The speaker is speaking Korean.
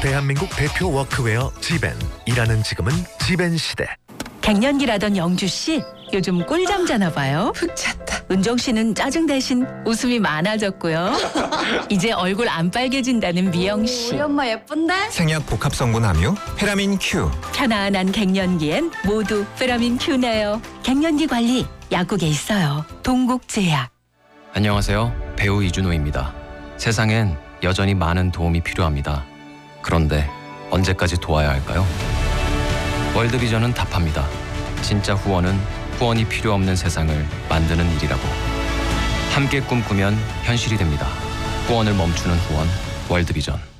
대한민국 대표 워크웨어 지벤. 일하는 지금은 지벤 시대. 갱년기라던 영주 씨 요즘 꿀잠 자나 봐요. 푹 잤다. 은정 씨는 짜증 대신 웃음이 많아졌고요. 이제 얼굴 안 빨개진다는 미영 씨. 우리 엄마 예쁜데? 생약 복합 성분 함유 페라민 Q. 편안한 갱년기엔 모두 페라민 Q네요. 갱년기 관리 약국에 있어요. 동국제약. 안녕하세요. 배우 이준호입니다. 세상엔 여전히 많은 도움이 필요합니다. 그런데 언제까지 도와야 할까요? 월드비전은 답합니다. 진짜 후원은 후원이 필요 없는 세상을 만드는 일이라고. 함께 꿈꾸면 현실이 됩니다. 후원을 멈추는 후원, 월드비전.